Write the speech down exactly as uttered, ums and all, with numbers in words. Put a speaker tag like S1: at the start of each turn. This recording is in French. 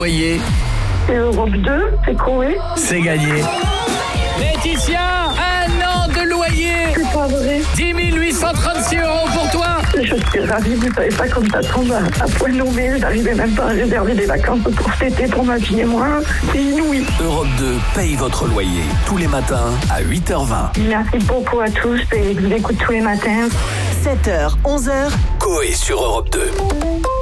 S1: Voyez,
S2: C'est Europe deux, c'est Koé.
S1: c'est gagné. Laetitia, un an de loyer,
S2: C'est pas vrai.
S1: dix mille huit cent trente-six euros pour toi.
S2: Je suis ravie, vous savez pas comme ça tombe à, à point nommé. J'arrivais même pas à réserver des vacances pour cet été pour ma fille et moi. C'est inouï.
S3: Europe deux paye votre loyer tous les matins à huit heures vingt.
S2: Merci beaucoup à tous et je vous écoute tous les matins.
S4: sept heures, onze heures.
S3: Coé sur Europe deux.